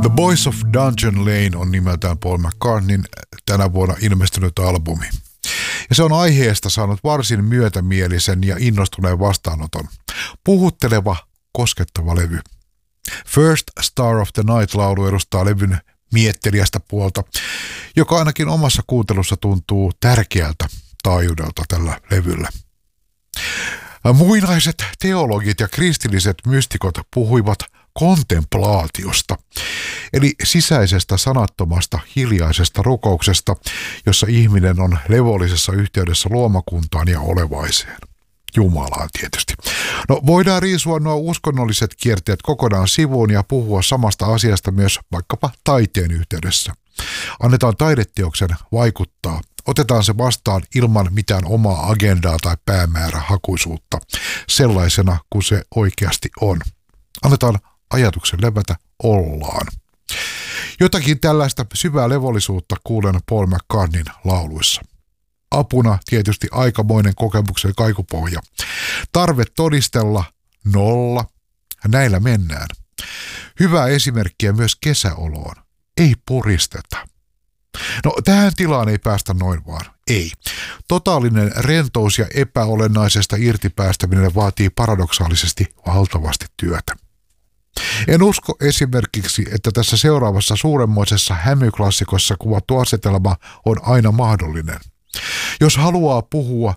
The Boys of Dungeon Lane on nimeltään Paul McCartneyn tänä vuonna ilmestynyt albumi. Ja se on aiheesta saanut varsin myötämielisen ja innostuneen vastaanoton. Puhutteleva, koskettava levy. First Star of the Night-laulu edustaa levyn mietteliästä puolta, joka ainakin omassa kuuntelussa tuntuu tärkeältä taajuudelta tällä levyllä. Muinaiset teologit ja kristilliset mystikot puhuivat kontemplaatiosta, eli sisäisestä sanattomasta hiljaisesta rukouksesta, jossa ihminen on levollisessa yhteydessä luomakuntaan ja olevaiseen. Jumalaan tietysti. No voidaan riisua nuo uskonnolliset kierteet kokonaan sivuun ja puhua samasta asiasta myös vaikkapa taiteen yhteydessä. Annetaan taideteoksen vaikuttaa. Otetaan se vastaan ilman mitään omaa agendaa tai päämäärähakuisuutta, sellaisena kuin se oikeasti on. Annetaan ajatuksen levätä ollaan. Jotakin tällaista syvää levollisuutta kuulen Paul McCartneyn lauluissa. Apuna tietysti aikamoinen kokemuksen kaikupohja. Tarve todistella 0. Näillä mennään. Hyvää esimerkkiä myös kesäoloon. Ei puristeta. No tähän tilaan ei päästä noin vaan. Ei. Totaalinen rentous ja epäolennaisesta irtipäästäminen vaatii paradoksaalisesti valtavasti työtä. En usko esimerkiksi, että tässä seuraavassa suuremmoisessa hämyklassikossa kuvattu asetelma on aina mahdollinen. Jos haluaa puhua